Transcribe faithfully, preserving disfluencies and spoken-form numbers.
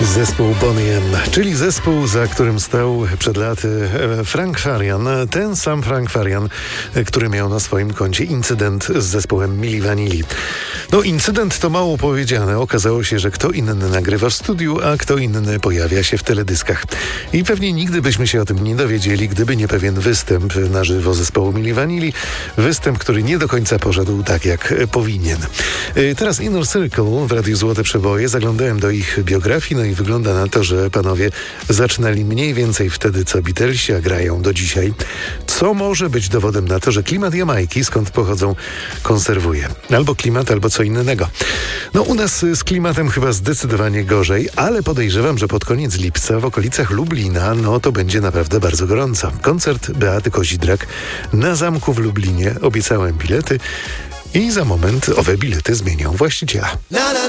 Zespół Boney M, czyli zespół, za którym stał przed laty Frank Farian. Ten sam Frank Farian, który miał na swoim koncie incydent z zespołem Milli Vanilli. No, incydent to mało powiedziane. Okazało się, że kto inny nagrywa w studiu, a kto inny pojawia się w teledyskach. I pewnie nigdy byśmy się o tym nie dowiedzieli, gdyby nie pewien występ na żywo zespołu Milli Vanilli. Występ, który nie do końca poszedł tak, jak powinien. Teraz Inner Circle w Radiu Złote Przeboje. Zaglądałem do ich biografii, no i wygląda na to, że panowie zaczynali mniej więcej wtedy, co Beatlesi, a grają do dzisiaj. Co może być dowodem na to, że klimat Jamajki, skąd pochodzą, konserwuje. Albo klimat, albo co innego. No, u nas z klimatem chyba zdecydowanie gorzej, ale podejrzewam, że pod koniec lipca w okolicach Lublina, no to będzie naprawdę bardzo gorąco. Koncert Beaty Kozidrak na zamku w Lublinie. Obiecałem bilety i za moment owe bilety zmienią właściciela.